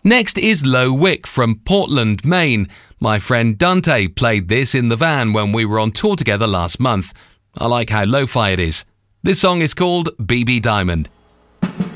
Next is Low Wick from Portland, Maine. My friend Dante played this in the van when we were on tour together last month. I like how lo-fi it is. This song is called BB Diamond.